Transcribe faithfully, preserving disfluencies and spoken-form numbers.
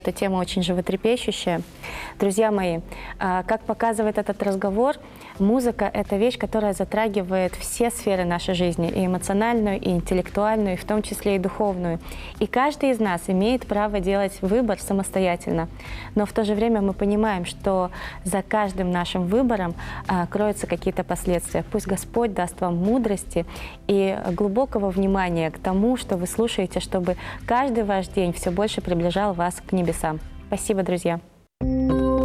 Эта тема очень животрепещущая. Друзья мои, как показывает этот разговор, музыка – это вещь, которая затрагивает все сферы нашей жизни, и эмоциональную, и интеллектуальную, и в том числе и духовную. И каждый из нас имеет право делать выбор самостоятельно. Но в то же время мы понимаем, что за каждым нашим выбором кроются какие-то последствия. Пусть Господь даст вам мудрости и глубокого внимания к тому, что вы слушаете, чтобы каждый ваш день все больше приближал вас к небесам. Спасибо, друзья.